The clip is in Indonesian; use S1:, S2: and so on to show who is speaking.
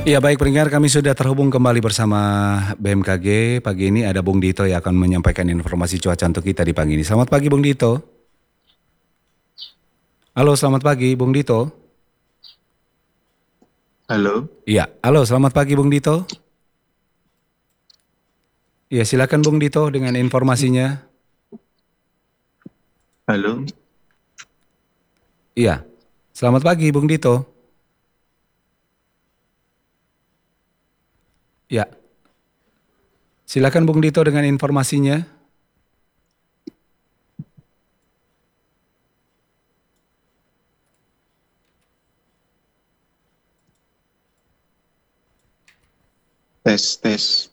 S1: Ya baik pendengar, kami sudah terhubung kembali bersama BMKG. Pagi ini ada Bung Dito yang akan menyampaikan informasi cuaca untuk kita di pagi ini. Selamat pagi Bung Dito. Halo, selamat pagi Bung Dito.
S2: Halo,
S1: Iya, halo, selamat pagi Bung Dito. Iya, silakan Bung Dito dengan informasinya.
S2: halo.
S1: Iya, selamat pagi Bung Dito. Ya, silakan Bung Dito dengan informasinya.
S2: Tes, tes.